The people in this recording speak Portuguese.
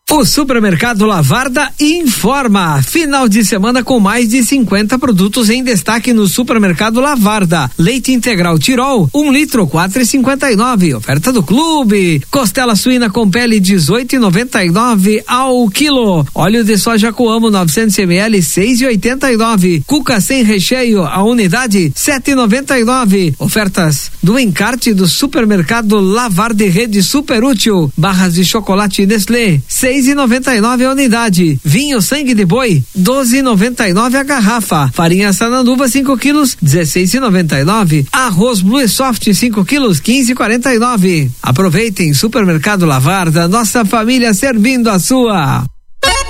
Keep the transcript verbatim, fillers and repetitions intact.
O Supermercado Lavarda informa. Final de semana com mais de cinquenta produtos em destaque no Supermercado Lavarda. Leite integral Tirol, um litro, quatro e cinquenta e nove. Oferta do clube. Costela suína com pele, dezoito e noventa e nove ao quilo. Óleo de soja Coamo, novecentos mililitros, seis e oitenta e nove. Cuca sem recheio, a unidade, sete e noventa e nove. Ofertas do encarte do Supermercado Lavarda e Rede Super Útil. Barras de chocolate Nestlé, seis e noventa e nove a unidade. Vinho sangue de boi, doze e noventa e nove a garrafa. Farinha Sananduva cinco quilos, dezesseis e noventa e nove. Arroz Blue Soft cinco quilos, quinze e quarenta e nove. Aproveitem. Supermercado Lavarda, nossa família servindo a sua.